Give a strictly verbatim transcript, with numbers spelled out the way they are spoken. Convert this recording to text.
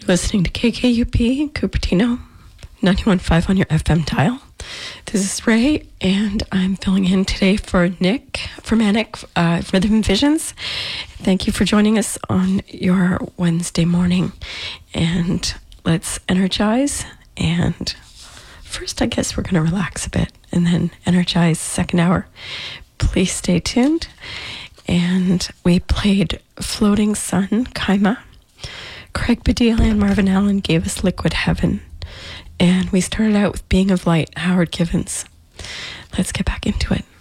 Listening to K K U P, Cupertino, ninety-one point five on your F M dial. This is Ray, and I'm filling in today for Nick, for Manic, uh, Rhythm Visions. Thank you for joining us on your Wednesday morning. And let's energize. And first, I guess we're going to relax a bit and then energize second hour. Please stay tuned. And we played Floating Sun, Kaima. Craig Bedelia and Marvin Allen gave us Liquid Heaven. And we started out with Being of Light, Howard Givens. Let's get back into it.